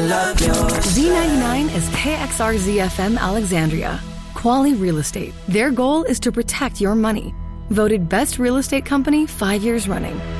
love yours. Z99 is KXRZ-FM Alexandria. Quality Real Estate. Their goal is to protect your money. Voted Best Real Estate Company 5 years running.